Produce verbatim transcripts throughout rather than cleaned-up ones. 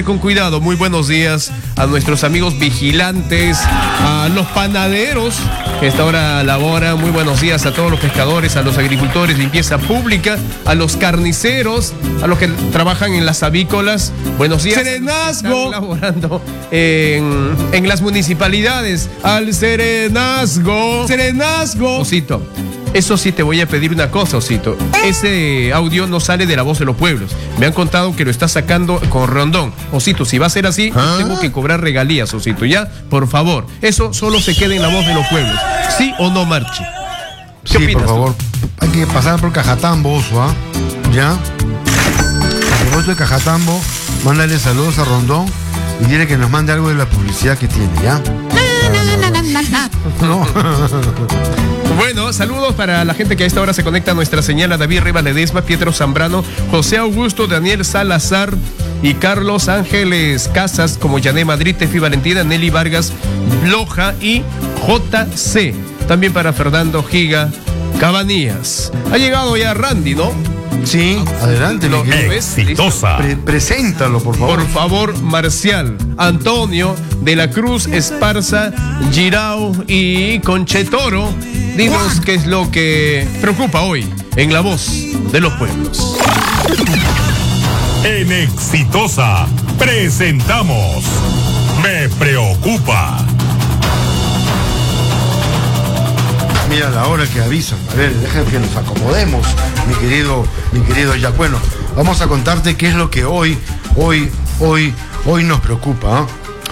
Con cuidado, muy buenos días a nuestros amigos vigilantes, a los panaderos que a esta hora laboran, muy buenos días a todos los pescadores, a los agricultores, limpieza pública, a los carniceros, a los que trabajan en las avícolas, buenos días. Serenazgo. Están laborando en, en las municipalidades, al Serenazgo. Serenazgo. Osito. Eso sí te voy a pedir una cosa, Osito. Ese audio no sale de La Voz de los Pueblos. Me han contado que lo está sacando con Rondón. Osito, si va a ser así, ¿Ah? tengo que cobrar regalías, Osito. ¿Ya? Por favor. Eso solo se queda en La Voz de los Pueblos. ¿Sí o no marche? ¿Qué sí, opinas? Por favor. Tú? Hay que pasar por Cajatambo, Oso, ¿ah? ¿Ya? A propósito de Cajatambo, mándale saludos a Rondón y dile que nos mande algo de la publicidad que tiene, ¿ya? No. Bueno, saludos para la gente que a esta hora se conecta a nuestra señal, a David Rivas Ledesma, Pietro Zambrano, José Augusto, Daniel Salazar y Carlos Ángeles Casas, como Yané Madrid, Tefi Valentina, Nelly Vargas, Loja y J C. También para Fernando Giga Cabanías. Ha llegado ya Randy, ¿no? Sí, adelante, lo, lo exitosa. Pre preséntalo, por favor. Por favor, Marcial, Antonio de la Cruz, Esparza, Girao y Conchetoro. Dinos qué es lo que preocupa hoy en La Voz de los Pueblos. En Exitosa presentamos Me Preocupa. Mira la hora que avisan. A ver, déjenme que nos acomodemos, mi querido, mi querido Jack. Bueno, vamos a contarte qué es lo que hoy, hoy, hoy, hoy nos preocupa, ¿eh?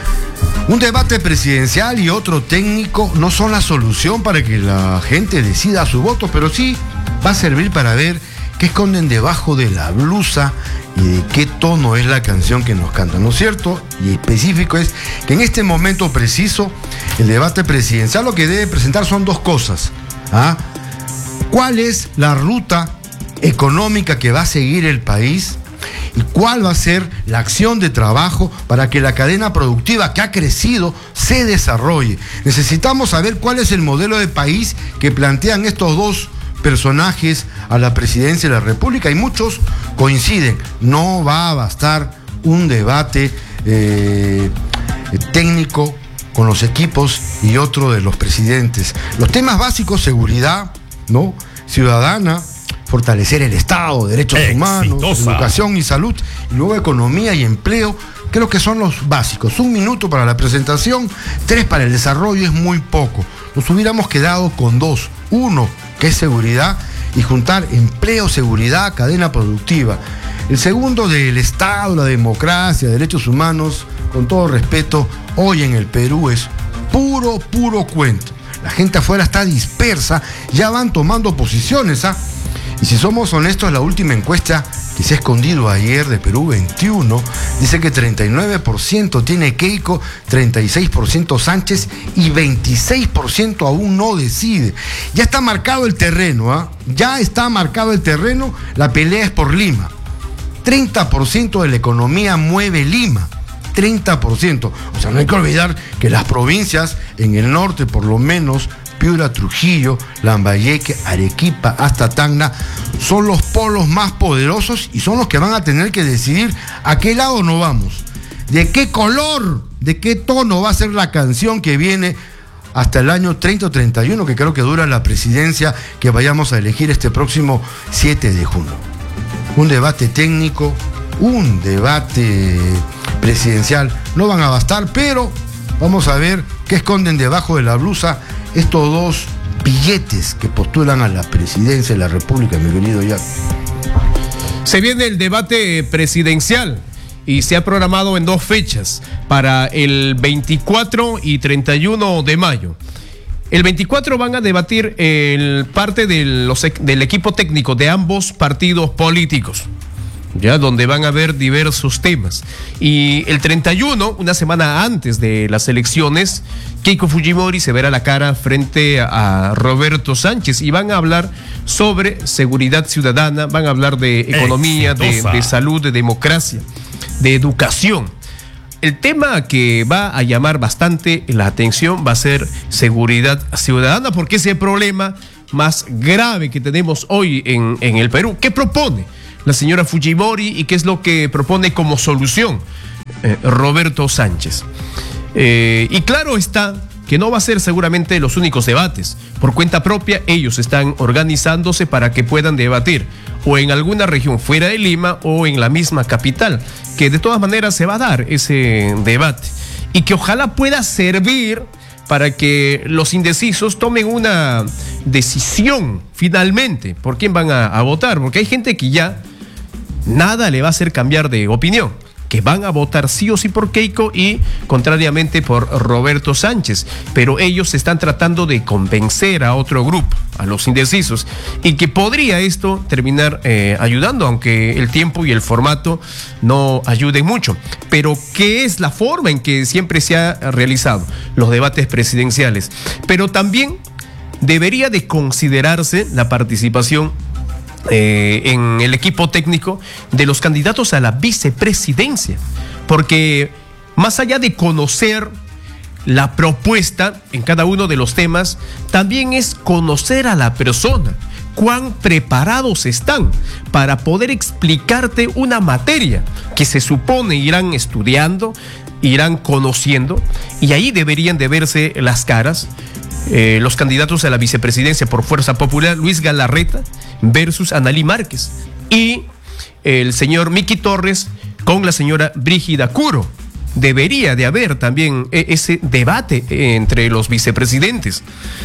Un debate presidencial y otro técnico no son la solución para que la gente decida su voto, pero sí va a servir para ver qué esconden debajo de la blusa y de qué tono es la canción que nos cantan, ¿no es cierto? Y específico es que en este momento preciso, el debate presidencial lo que debe presentar son dos cosas. ¿Ah? ¿Cuál es la ruta económica que va a seguir el país? ¿Y cuál va a ser la acción de trabajo para que la cadena productiva que ha crecido se desarrolle? Necesitamos saber cuál es el modelo de país que plantean estos dos personajes a la presidencia de la República, y muchos coinciden. No va a bastar un debate eh, técnico con los equipos y otro de los presidentes. Los temas básicos: seguridad, ¿no?, ciudadana, fortalecer el Estado, derechos Exitosa. humanos, educación y salud, y luego economía y empleo. Creo que son los básicos. Un minuto para la presentación, tres para el desarrollo es muy poco. Nos hubiéramos quedado con dos. Uno, que es seguridad, y juntar empleo, seguridad, cadena productiva. El segundo, del Estado, la democracia, derechos humanos, con todo respeto, hoy en el Perú es puro, puro cuento. La gente afuera está dispersa, ya van tomando posiciones, ¿ah? Y si somos honestos, la última encuesta que se ha escondido ayer de Perú veintiuno dice que treinta y nueve por ciento tiene Keiko, treinta y seis por ciento Sánchez y veintiséis por ciento aún no decide. Ya está marcado el terreno, ¿ah? Ya está marcado el terreno, la pelea es por Lima. treinta por ciento de la economía mueve Lima. treinta por ciento. O sea, no hay que olvidar que las provincias en el norte, por lo menos Piura, Trujillo, Lambayeque, Arequipa, hasta Tacna, son los polos más poderosos y son los que van a tener que decidir a qué lado nos vamos, de qué color, de qué tono va a ser la canción que viene hasta el año treinta o treinta y uno, que creo que dura la presidencia que vayamos a elegir este próximo siete de junio. Un debate técnico, un debate presidencial no van a bastar, pero vamos a ver qué esconden debajo de la blusa estos dos billetes que postulan a la presidencia de la República, mi querido Jack. Se viene el debate presidencial y se ha programado en dos fechas, para el veinticuatro y treinta y uno de mayo. El veinticuatro van a debatir el parte de los, del equipo técnico de ambos partidos políticos, ya, donde van a haber diversos temas. Y el treinta y uno, una semana antes de las elecciones, Keiko Fujimori se verá la cara frente a Roberto Sánchez y van a hablar sobre seguridad ciudadana, van a hablar de economía, de, de salud, de democracia, de educación. El tema que va a llamar bastante la atención va a ser seguridad ciudadana, porque es el problema más grave que tenemos hoy en, en el Perú. ¿Qué propone la señora Fujimori y qué es lo que propone como solución? eh, Roberto Sánchez. Eh, y claro está que no va a ser seguramente los únicos debates. Por cuenta propia, ellos están organizándose para que puedan debatir o en alguna región fuera de Lima o en la misma capital, que de todas maneras se va a dar ese debate y que ojalá pueda servir para que los indecisos tomen una decisión finalmente por quién van a, a votar, porque hay gente que ya nada le va a hacer cambiar de opinión, que van a votar sí o sí por Keiko y contrariamente por Roberto Sánchez, pero ellos están tratando de convencer a otro grupo, a los indecisos, y que podría esto terminar eh, ayudando, aunque el tiempo y el formato no ayuden mucho. Pero ¿qué es la forma en que siempre se ha realizado los debates presidenciales? Pero también debería de considerarse la participación Eh, en el equipo técnico de los candidatos a la vicepresidencia, porque más allá de conocer la propuesta en cada uno de los temas, también es conocer a la persona, cuán preparados están para poder explicarte una materia que se supone irán estudiando, irán conociendo, y ahí deberían de verse las caras. Eh, los candidatos a la vicepresidencia por Fuerza Popular, Luis Galarreta versus Analí Márquez, y el señor Miki Torres con la señora Brígida Curo. Debería de haber también eh, ese debate eh, entre los vicepresidentes.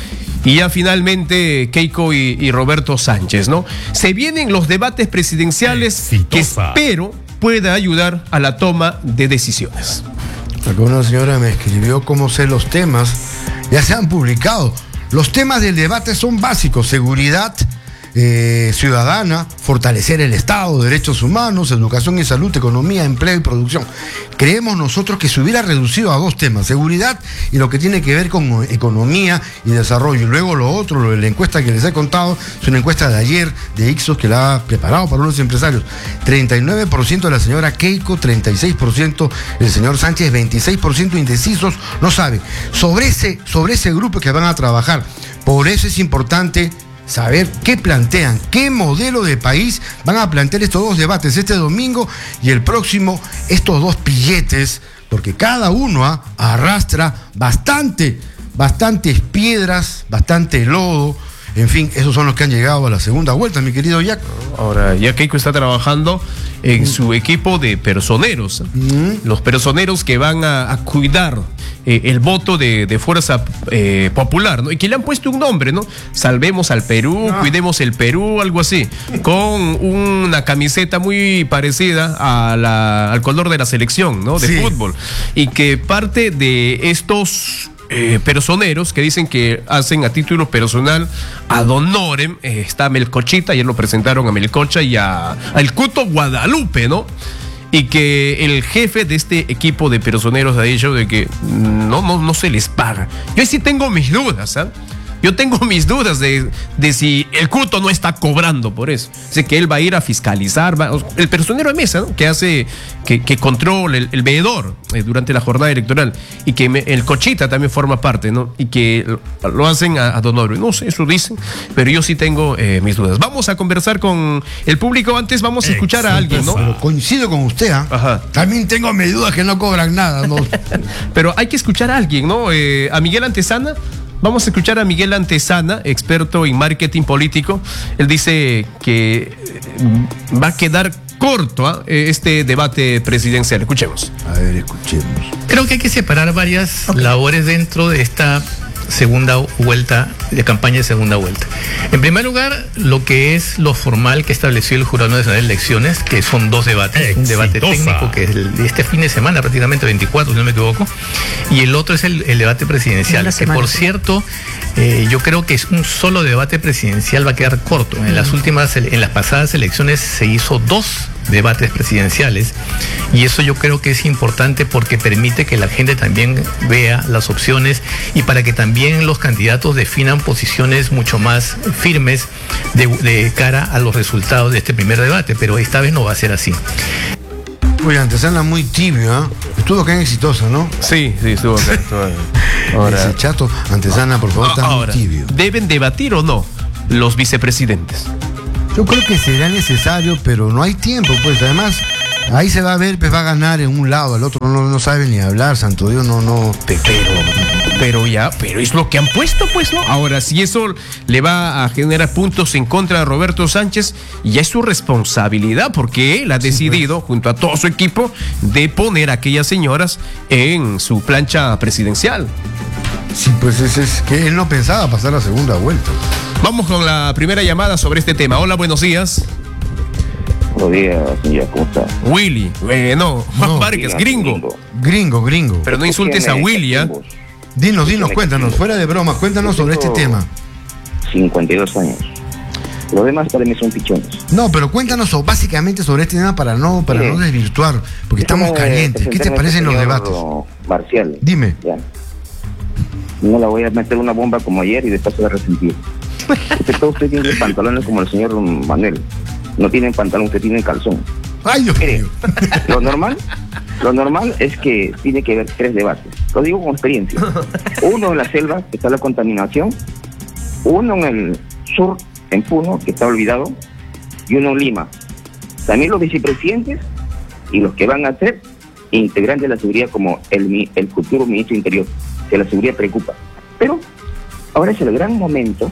Y ya finalmente Keiko y, y Roberto Sánchez, ¿no? Se vienen los debates presidenciales Exitosa. Que espero pueda ayudar a la toma de decisiones. Acá una señora me escribió cómo sé los temas. Ya se han publicado. Los temas del debate son básicos: seguridad eh, ciudadana, fortalecer el Estado, derechos humanos, educación y salud, economía, empleo y producción. Creemos nosotros que se hubiera reducido a dos temas: seguridad y lo que tiene que ver con economía y desarrollo. Y luego lo otro, lo de la encuesta que les he contado, es una encuesta de ayer de Ipsos que la ha preparado para unos empresarios. treinta y nueve por ciento de la señora Keiko, treinta y seis por ciento del señor Sánchez, veintiséis por ciento indecisos, no saben. Sobre ese, sobre ese grupo que van a trabajar. Por eso es importante saber qué plantean, qué modelo de país van a plantear estos dos debates, este domingo y el próximo, estos dos pilletes, porque cada uno ¿ah? arrastra bastante, bastantes piedras, bastante lodo. En fin, esos son los que han llegado a la segunda vuelta, mi querido Jack. Ahora, ya Keiko está trabajando en mm. su equipo de personeros, mm. los personeros que van a, a cuidar eh, el voto de, de Fuerza eh, Popular, ¿no? Y que le han puesto un nombre, ¿no? Salvemos al Perú, ah. cuidemos el Perú, algo así, con una camiseta muy parecida a la, al color de la selección, ¿no? De sí. fútbol. Y que parte de estos Eh, personeros que dicen que hacen a título personal ad honorem, eh, está Melcochita, ayer lo presentaron a Melcocha y a, a El Cuto Guadalupe, ¿no? Y que el jefe de este equipo de personeros ha dicho de que no, no, no se les paga. Yo sí tengo mis dudas, ¿ah? ¿eh? Yo tengo mis dudas de, de si el Cuto no está cobrando por eso. Sé que él va a ir a fiscalizar, va, el personero de mesa, ¿no? que hace, que, que controla el, el veedor eh, durante la jornada electoral, y que me, el Cochita también forma parte, ¿no? Y que lo, lo hacen a, a don Oro. No sé, eso dicen, pero yo sí tengo eh, mis dudas. Vamos a conversar con el público. Antes vamos a escuchar a alguien, ¿no? Pero coincido con usted, ¿eh? Ajá. También tengo mis dudas que no cobran nada, ¿no? Pero hay que escuchar a alguien, ¿no? Eh, a Miguel Antesana. Vamos a escuchar a Miguel Antesana, experto en marketing político. Él dice que va a quedar corto ¿eh? este debate presidencial. Escuchemos. A ver, escuchemos. Creo que hay que separar varias okay. labores dentro de esta segunda vuelta, de campaña de segunda vuelta. En primer lugar, lo que es lo formal que estableció el Jurado Nacional de Elecciones, que son dos debates. Exitosa. Un debate técnico que es el, este fin de semana, prácticamente veinticuatro, si no me equivoco, y el otro es el, el debate presidencial, que por cierto, eh, yo creo que es un solo debate presidencial va a quedar corto. En las últimas, en las pasadas elecciones se hizo dos debates presidenciales, y eso yo creo que es importante porque permite que la gente también vea las opciones y para que también los candidatos definan posiciones mucho más firmes de, de cara a los resultados de este primer debate, pero esta vez no va a ser así. Oye, Antesana muy tibio, ¿eh? Estuvo acá en Exitosa, ¿no? Sí, sí, estuvo acá. Estuvo acá. Ahora, ese chato, Antesana, por favor, está ahora, muy tibio. ¿Deben debatir o no los vicepresidentes? Yo creo que será necesario, pero no hay tiempo, pues además Ahí se va a ver, pues va a ganar en un lado, al otro no, no sabe ni hablar, santo Dios, no, no. Pero, pero ya, pero es lo que han puesto, pues, ¿no? Ahora, si eso le va a generar puntos en contra de Roberto Sánchez, ya es su responsabilidad, porque él ha decidido, pues, junto a todo su equipo, de poner a aquellas señoras en su plancha presidencial. Sí, pues es, es que él no pensaba pasar la segunda vuelta. Vamos con la primera llamada sobre este tema. Hola, buenos días. Buenos días, señora, ¿cómo está? Willy, eh, no, Juan No, Vargas, gringo. gringo. Gringo, gringo. Pero no insultes a Willy, ¿ah? Dinos, dinos, cuéntanos, fuera de broma, cuéntanos sobre este tema. cincuenta y dos años. Los demás para mí son pichones. No, pero cuéntanos so- básicamente sobre este tema para no, para Mire, no desvirtuar, porque estamos déjame calientes. ¿Qué te presentarme parecen al los señor debates? Marcial. Dime. Ya. No la voy a meter una bomba como ayer y después se va a resentir. Usted, todos ustedes tienen pantalones como el señor Manuel. No tienen pantalón, usted tiene calzón. Ay, Dios Mire, mío. lo normal, lo normal es que tiene que haber tres debates. Lo digo con experiencia. Uno en la selva, que está la contaminación. Uno en el sur, en Puno, que está olvidado. Y uno en Lima. También los vicepresidentes y los que van a ser integrantes de la seguridad, como el, el futuro ministro Interior, que la seguridad preocupa. Pero ahora es el gran momento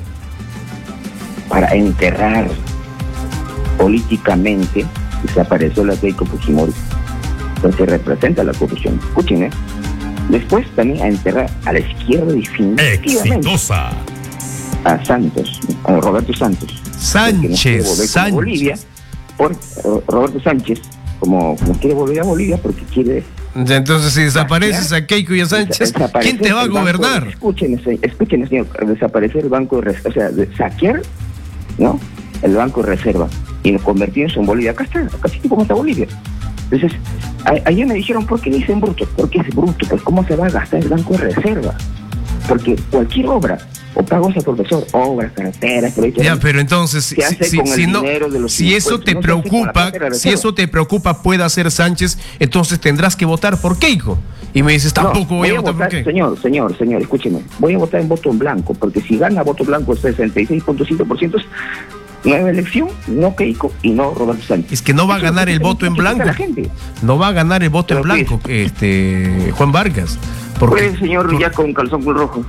para enterrar políticamente. Desapareció la Keiko Fujimori, entonces representa la corrupción. Escuchen, ¿eh? Después también a enterrar a la izquierda definitivamente Exitosa. a Santos, a Roberto Santos. Sánchez, No Sánchez. Bolivia, por eh, Roberto Sánchez, como, como quiere volver a Bolivia porque quiere. Entonces, si desapareces a Keiko y a Sánchez, ¿quién te va a gobernar? Escuchen, escuchen, señor, desaparecer el banco de reserva, o sea, de saquear, ¿no? El banco de reserva y convertirse en Bolivia. Acá está, acá sí como está Bolivia. Entonces, a, ayer me dijeron, ¿por qué dicen bruto? ¿Por qué es bruto? Pues, ¿cómo se va a gastar el banco de reserva? Porque cualquier obra, o pagos al profesor, obras, carreteras, proyectos. Ya, pero entonces, si, si, si, no, si eso te preocupa, si eso te preocupa, puede hacer Sánchez, entonces tendrás que votar por Keiko. Y me dices, tampoco no, voy, voy a votar, votar por Keiko. Señor, señor, señor, escúcheme. Voy a votar en voto en blanco, porque si gana voto blanco el sesenta y seis punto cinco por ciento, nueva elección, no Keiko y no Roberto Sánchez. Es que no va a ganar el voto en blanco. No va a ganar el voto en blanco, este Juan Vargas. Porque, pues, señor, por... ya con calzón rojo.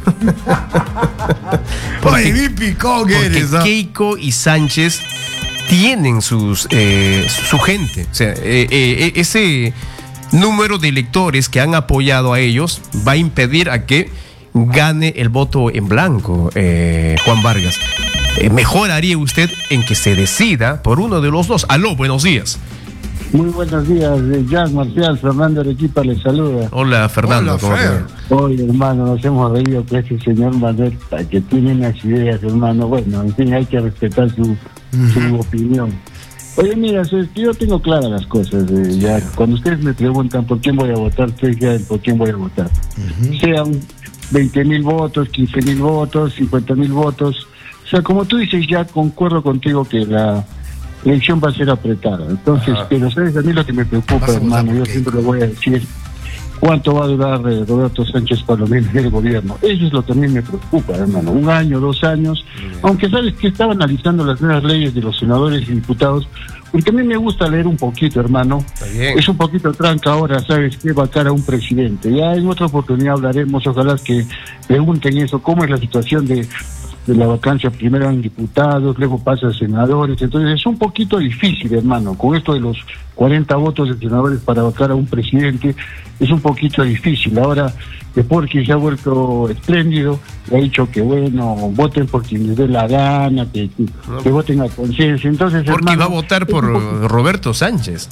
Oye, mi picón eres, ¿no? Keiko y Sánchez tienen sus eh, su gente. O sea, eh, eh, ese número de electores que han apoyado a ellos va a impedir a que gane el voto en blanco, eh, Juan Vargas. Eh, mejor haría usted en que se decida por uno de los dos. Aló, buenos días. Muy buenos días, Jan Marcial, Fernando Arequipa les saluda. Hola, Fernando. Hola, ¿cómo Fer. Oye, hermano, nos hemos reído con este señor Manuel, que tiene unas ideas, hermano. Bueno, en fin, hay que respetar su, uh-huh. su opinión. Oye, mira, yo tengo claras las cosas. Eh, ya cuando ustedes me preguntan por quién voy a votar, ustedes ya por quién voy a votar. Uh-huh. Sean veinte mil votos, quince mil votos, cincuenta mil votos. O sea, como tú dices, ya concuerdo contigo que la elección va a ser apretada. Entonces, ajá, pero sabes, a mí lo que me preocupa, hermano, yo siempre lo voy a decir, ¿cuánto va a durar eh, Roberto Sánchez para lo menos el gobierno? Eso es lo que a mí me preocupa, hermano. Un año, dos años, sí. Aunque sabes que estaba analizando las nuevas leyes de los senadores y diputados, porque a mí me gusta leer un poquito, hermano. Es un poquito tranca ahora, ¿sabes qué? Vacar a un presidente. Ya en otra oportunidad hablaremos, ojalá que pregunten eso, cómo es la situación de... de la vacancia, primero en diputados, luego pasa a senadores, entonces es un poquito difícil, hermano, con esto de los cuarenta votos de senadores para vacar a un presidente, es un poquito difícil. Ahora, de porque se ha vuelto espléndido, le ha dicho que bueno, voten por quien les dé la gana, que, que, no. que voten a conciencia, entonces... Porque hermano, va a votar por poco... Roberto Sánchez.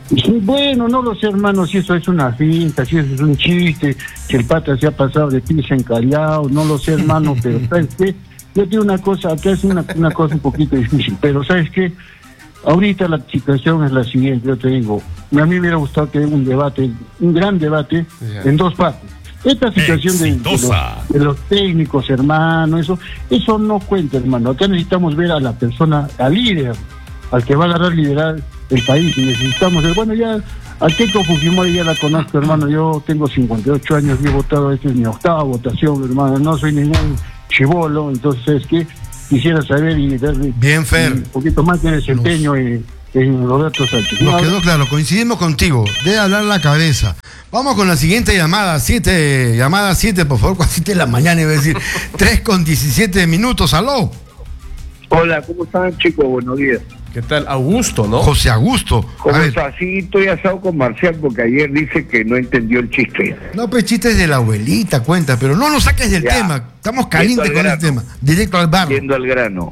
Bueno, no lo sé, hermano, si eso es una finta, si eso es un chiste, si el pata se ha pasado de pisa encallado, no lo sé, hermano, pero ¿sabes qué? Yo tengo una cosa, acá es una, una cosa un poquito difícil, pero ¿sabes qué? Ahorita la situación es la siguiente, yo te digo, a mí me hubiera gustado que haya un debate, un gran debate, yeah, en dos partes. Esta situación de, de, los, de los técnicos, hermano, eso eso no cuenta, hermano. Acá necesitamos ver a la persona, al líder, al que va a agarrar liderar el país, y necesitamos ver, bueno, ya... A Keiko Fujimori ya la conozco, hermano, yo tengo cincuenta y ocho años y he votado, esta es mi octava votación, hermano, no soy ningún chibolo, entonces es que quisiera saber y darle bien, Fer, un poquito más de desempeño. Nos, eh, en Roberto Sánchez. Nos quedó claro, coincidimos contigo. Debe hablar la cabeza. Vamos con la siguiente llamada, siete, llamada siete, por favor, siete de la mañana, iba a decir, tres con diecisiete minutos, aló. Hola, ¿cómo están, chicos? Buenos días. ¿Qué tal? Augusto, ¿no? José Augusto. ¿Cómo A ver, está? Sí, estoy asado con Marcial porque ayer dice que no entendió el chiste. no, pues chistes de la abuelita, cuenta, pero no nos saques del Ya. tema. Estamos calientes Yendo al con el grano. tema. Directo al barro. Yendo al grano.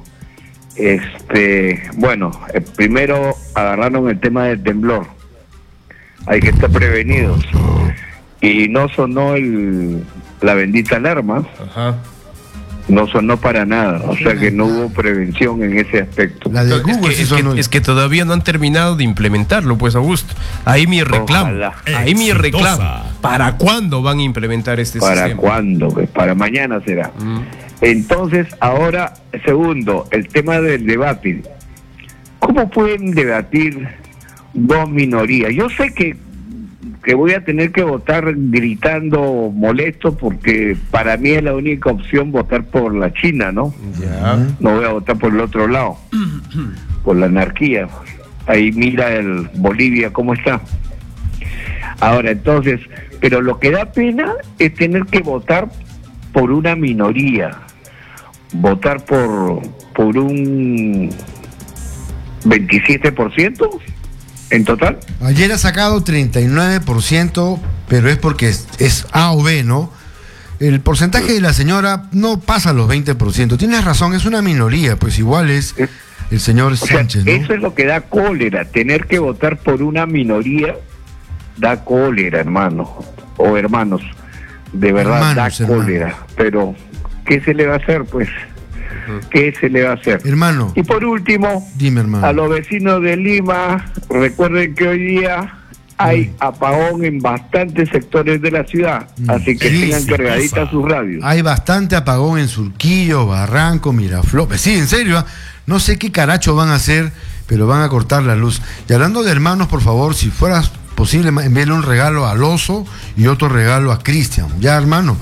Este, bueno, eh, primero agarraron el tema del temblor. Hay que estar prevenidos. Y no sonó el, la bendita alarma, Ajá. no sonó para nada. O sea que no hubo prevención en ese aspecto. La de Es Google que, sí es, que, sonó. es que todavía no han terminado de implementarlo, pues, Augusto. Ahí mi reclamo. Ojalá. Ahí mi reclamo. Exitosa. ¿Para cuándo van a implementar este ¿Para sistema? cuándo? Pues para mañana será. Mm. Entonces, ahora, segundo, el tema del debate. ¿Cómo pueden debatir dos minorías? Yo sé que, que voy a tener que votar gritando molesto porque para mí es la única opción votar por la China, ¿no? Ya. No voy a votar por el otro lado, por la anarquía. Ahí mira el Bolivia cómo está. Ahora, entonces, pero lo que da pena es tener que votar por una minoría, votar por por un veintisiete por ciento en total. Ayer ha sacado treinta y nueve por ciento, pero es porque es, es A o B, ¿no? El porcentaje de la señora no pasa los veinte por ciento. Tienes razón, es una minoría, pues igual es el señor O sea, Sánchez, ¿no? eso es lo que da cólera, tener que votar por una minoría da cólera, hermano, o hermanos, de verdad Hermanos, da cólera, hermanos. pero ¿qué se le va a hacer, pues? ¿Qué se le va a hacer? Hermano, Y por último, dime, hermano. a los vecinos de Lima, recuerden que hoy día hay apagón en bastantes sectores de la ciudad, Mm, así que sí, tengan sí, cargaditas sus radios. Hay bastante apagón en Surquillo, Barranco, Miraflores. Sí, en serio, ¿ah? No sé qué caracho van a hacer, pero van a cortar la luz. Y hablando de hermanos, por favor, si fueras posible, ma- envíale un regalo al oso y otro regalo a Cristian. Ya, hermano.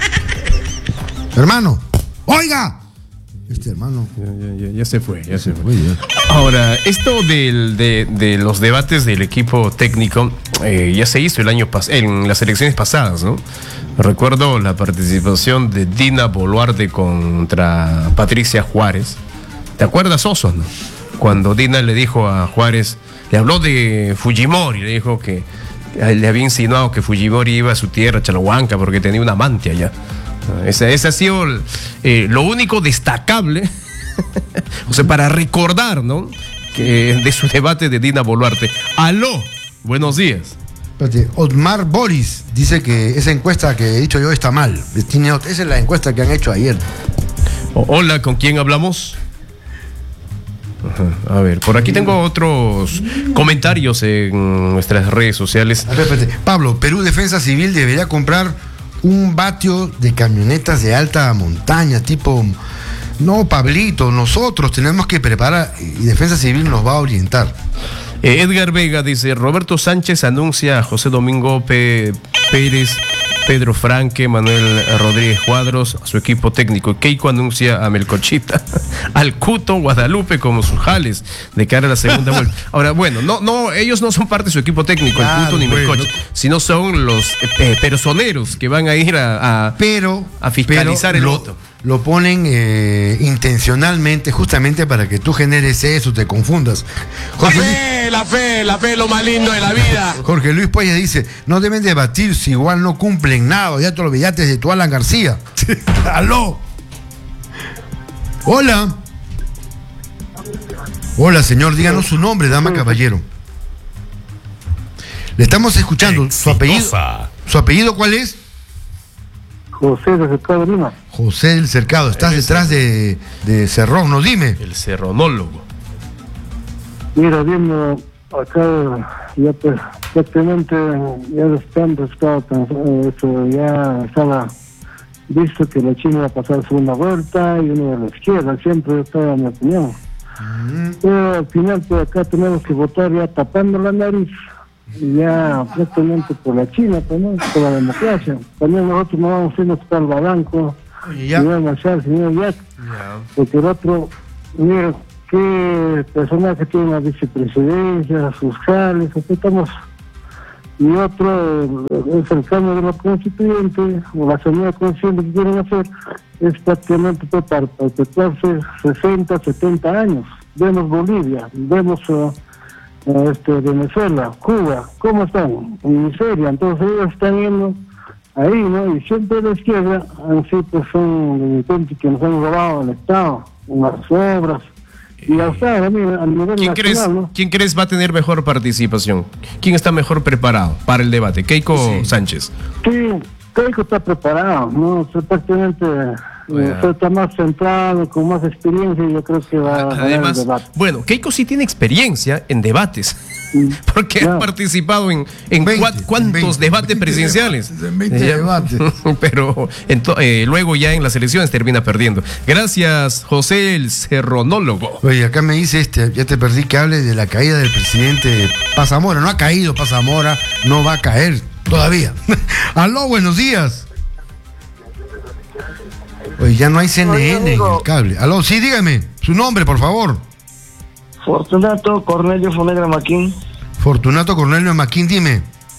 Hermano, oiga. Este hermano. Ya, ya, ya se fue, ya se fue. Oye, Ahora, esto del, de, de los debates del equipo técnico eh, ya se hizo el año pas en las elecciones pasadas, ¿no? Recuerdo la participación de Dina Boluarte contra Patricia Juárez. ¿Te acuerdas, Osos, no? Cuando Dina le dijo a Juárez, le habló de Fujimori, le dijo que eh, le había insinuado que Fujimori iba a su tierra, Chalahuanca, porque tenía un amante allá. Ese, ese ha sido el, eh, lo único destacable, o sea, para recordar, ¿no? Que, de su debate de Dina Boluarte. Aló, buenos días. espérate, Otmar Boris dice que esa encuesta que he dicho yo está mal. Tiene ot- Esa es la encuesta que han hecho ayer. O- hola, ¿con quién hablamos? Ajá, a ver, por aquí tengo otros comentarios en nuestras redes sociales. A ver, espérate. Pablo, Perú Defensa Civil debería comprar un vatio de camionetas de alta montaña, tipo, no, Pablito, nosotros tenemos que preparar y Defensa Civil nos va a orientar. Eh, Edgar Vega dice, Roberto Sánchez anuncia a José Domingo P. Pérez, Pedro Franque, Manuel Rodríguez Cuadros, a su equipo técnico. Keiko anuncia a Melcochita, al Cuto, Guadalupe como sus jales de cara a la segunda vuelta. Ahora, bueno, no, no, ellos no son parte de su equipo técnico, Claro, el Cuto ni bueno. Melcocha, sino son los eh, personeros que van a ir a, a, Pero, a fiscalizar pero el lo, voto. Lo ponen eh, intencionalmente, justamente para que tú generes eso, te confundas. Jorge, Luis- la fe, la fe es lo más lindo de la vida. Jorge Luis Puelles dice, no deben debatir si igual no cumplen nada, ya te lo olvidaste de tu Alan García. ¡Aló! Hola. Hola, señor, díganos su nombre, dama caballero. Le estamos escuchando. ¿Su apellido? Exitosa. ¿Su apellido cuál es? José de Cercado Lima. José del Cercado. Estás Él es detrás de, de Cerrón, no dime. El serronólogo. Mira, viendo acá, ya pues prácticamente ya están pescado, eso ya estaba visto que la China iba a pasar segunda vuelta y uno de la izquierda, siempre estaba mi opinión. Pero al final pues acá tenemos que votar ya tapando la nariz, y ya prácticamente por la China, pues, ¿no? Por la democracia. También nosotros no vamos a irnos para el banco, Oye, y ya. vamos a marchar al señor Jack, porque el otro, mira, qué personaje tiene la vicepresidencia, fiscales, aquí estamos. Y otro es el cambio de la constituyente, o la asamblea constituyente que quieren hacer, es prácticamente para perpetuarse sesenta, setenta años. Vemos Bolivia, vemos uh, uh, este, Venezuela, Cuba, ¿cómo están? En miseria, entonces ellos están yendo ahí, ¿no? Y siempre la izquierda, así pues son delincuentes que nos han robado el Estado, unas obras. Y a usted, a, mí, a nivel ¿Quién, nacional, crees, ¿no? ¿Quién crees va a tener mejor participación? ¿Quién está mejor preparado para el debate? Keiko sí. Sánchez. Sí, Keiko está preparado, ¿no? O sea, prácticamente bueno. eh, está más centrado, con más experiencia, y yo creo que va a ganar Además, el debate. Bueno, Keiko sí tiene experiencia en debates. Porque claro. ha participado en, en veinte, cuat, cuántos veinte, debates veinte presidenciales. En veinte debates. Pero en to, eh, luego ya en las elecciones termina perdiendo. Gracias, José el Serronólogo. Oye, acá me dice este, ya te perdí que hable de la caída del presidente Paz Zamora. No ha caído Paz Zamora, no va a caer todavía. Aló, buenos días. Oye, ya no hay C N N en el cable. Aló, sí, dígame, su nombre, por favor. Fortunato Cornelio Fonegra Maquín. Fortunato Cornelio Maquín, dime.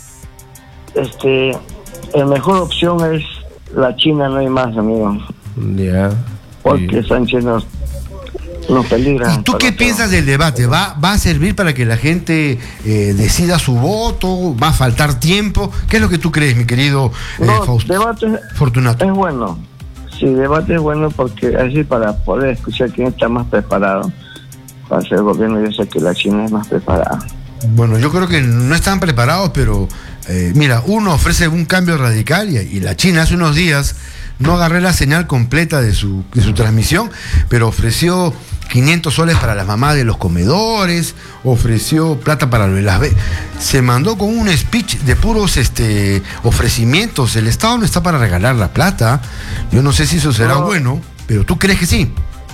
Este, la mejor opción es la China, no hay más, amigo. Ya. Yeah. Porque sí. Sánchez nos, nos peligra. ¿Y tú qué todo. piensas del debate? ¿Va, ¿Va a servir para que la gente eh, decida su voto? ¿Va a faltar tiempo? ¿Qué es lo que tú crees, mi querido eh, no, Faust debate Fortunato? Es bueno. Sí, debate es bueno porque así para poder escuchar quién está más preparado. Para ser gobierno, yo sé que la China es más preparada. Bueno, yo creo que no están preparados, pero eh, mira, uno ofrece un cambio radical y, y la China hace unos días, no agarré la señal completa de su, de su transmisión, pero ofreció quinientos soles para las mamás de los comedores, ofreció plata para lo de las... Se mandó con un speech de puros este, ofrecimientos. El Estado no está para regalar la plata. Yo no sé si eso será no. bueno, pero ¿tú crees que sí?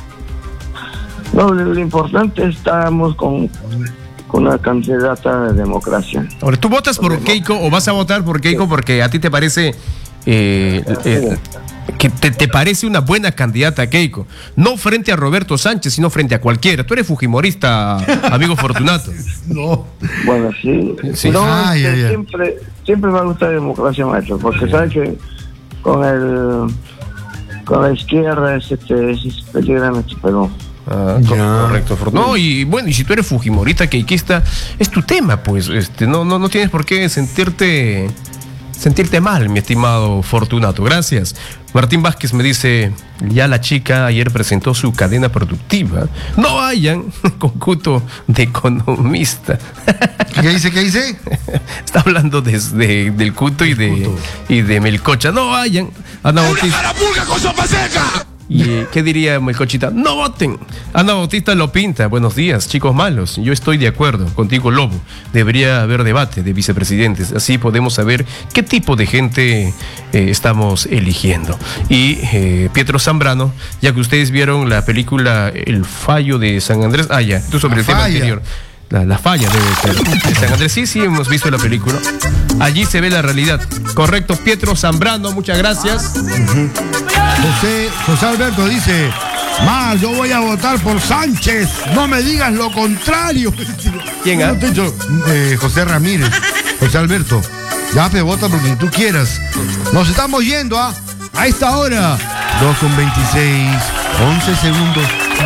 No, lo importante es estamos con, con una candidata de democracia. Ahora, ¿tú votas por Keiko o vas a votar por Keiko porque a ti te parece eh, eh, que te, te parece una buena candidata a Keiko? No frente a Roberto Sánchez, sino frente a cualquiera. Tú eres fujimorista, amigo Fortunato. No. Bueno, sí. sí. No, ay, ay, ay. Siempre, siempre me gusta la democracia, maestro, porque sí. sabes que con el con la izquierda es, este, es peligra nuestro Perú. Ah, correcto, no, y bueno, y si tú eres fujimorista, keikista, es tu tema, pues, este, no, no, no tienes por qué sentirte sentirte mal, mi estimado Fortunato. Gracias. Martín Vázquez me dice, ya la chica ayer presentó su cadena productiva. No vayan con cuto de economista. ¿Qué dice? ¿Qué dice? Está hablando de, de, del cuto y de, y de Melcocha. No vayan. Ana Bautista. ¡La pulga con sopa seca! ¿Y eh, qué diría Melcochita? ¡No voten! Ana Bautista lo pinta. Buenos días, chicos malos. Yo estoy de acuerdo contigo, Lobo. Debería haber debate de vicepresidentes. Así podemos saber qué tipo de gente eh, estamos eligiendo. Y eh, Pietro Zambrano, ya que ustedes vieron la película El Fallo de San Andrés. Ah, ya, tú sobre la el falla. tema anterior. La, la falla debe ser de San Andrés. Sí, sí, hemos visto la película. Allí se ve la realidad. Correcto, Pietro Zambrano, muchas gracias. Uh-huh. José, José Alberto dice, más, yo voy a votar por Sánchez. No me digas lo contrario. ¿Quién ha? Dicho, eh, José Ramírez. José Alberto, ya te vota por quien tú quieras. Nos estamos yendo a, a esta hora. dos con veintiséis, once segundos.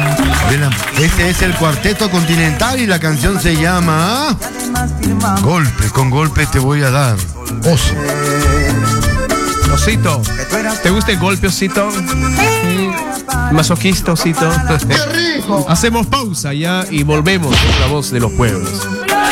Este es el Cuarteto Continental y la canción se llama Golpe, con golpe te voy a dar. Oso. Osito, ¿te gusta el golpe, Osito? Sí. Masoquista, Osito. Hacemos pausa ya y volvemos con la voz de los pueblos.